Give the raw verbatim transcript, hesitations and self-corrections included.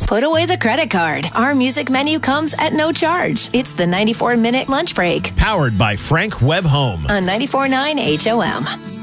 Put away the credit card. Our music menu comes at no charge. It's the ninety-four minute lunch break Powered by Frank Webb Home. on ninety-four point nine H O M.